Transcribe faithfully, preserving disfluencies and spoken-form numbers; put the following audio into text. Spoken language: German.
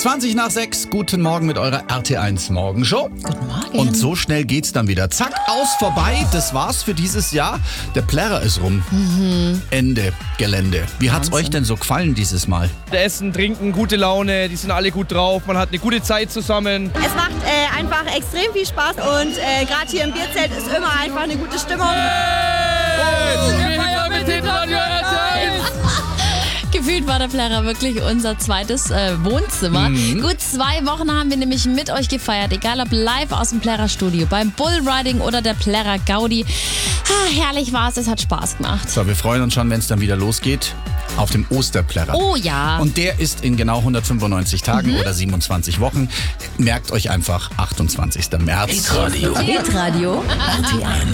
zwanzig nach sechs, guten Morgen mit eurer R T eins Morgenshow. Guten Morgen. Und so schnell geht's dann wieder. Zack, aus, vorbei. Das war's für dieses Jahr. Der Plärrer ist rum. Mhm. Ende Gelände. Wie hat's Wahnsinn. euch denn so gefallen dieses Mal? Essen, Trinken, gute Laune, die sind alle gut drauf, man hat eine gute Zeit zusammen. Es macht äh, einfach extrem viel Spaß und äh, gerade hier im Bierzelt ist immer einfach eine gute Stimmung. Gefühlt war der Plärrer wirklich unser zweites äh, Wohnzimmer. Mhm. Gut zwei Wochen haben wir nämlich mit euch gefeiert, egal ob live aus dem Plärrer-Studio, beim Bullriding oder der Plärrer Gaudi. Ah, herrlich war's, es hat Spaß gemacht. So, wir freuen uns schon, wenn es dann wieder losgeht, auf dem Osterplärrer. Oh ja. Und der ist in genau hundertfünfundneunzig Tagen Mhm. oder siebenundzwanzig Wochen. Merkt euch einfach achtundzwanzigster März. Hitradio. Hitradio. R T eins.